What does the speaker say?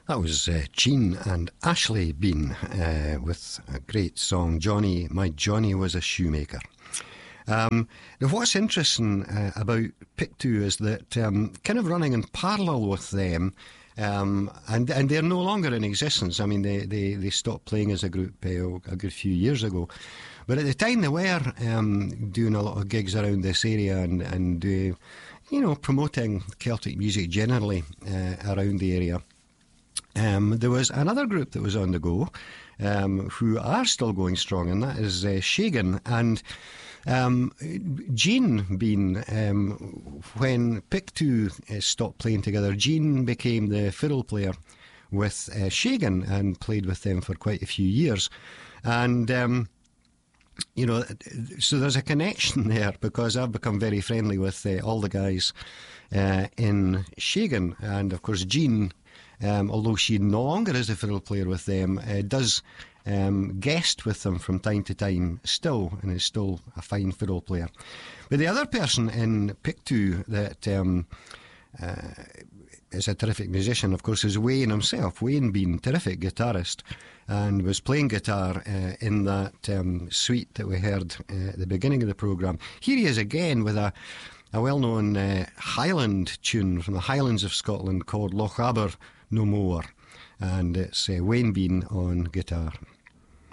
That was Gene and Ashley Bean with a great song, Johnny, My Johnny Was a Shoemaker. Now what's interesting about Pictou is that kind of running in parallel with them, and they're no longer in existence. I mean, they stopped playing as a group a good few years ago. But at the time they were doing a lot of gigs around this area and promoting Celtic music generally around the area. There was another group that was on the go who are still going strong, and that is Shagan. And Gene Bean, when Pictou stopped playing together, Gene became the fiddle player with Shagan and played with them for quite a few years. And so there's a connection there, because I've become very friendly with all the guys in Shagan. And of course Jean, although she no longer is a fiddle player with them, does guest with them from time to time still, and is still a fine fiddle player. But the other person in Pictou that is a terrific musician, of course, is Wayne himself. Wayne Bean, terrific guitarist, and was playing guitar in that suite that we heard at the beginning of the programme. Here he is again with a well-known Highland tune from the Highlands of Scotland called Lochaber No More, and it's Wayne Bean on guitar.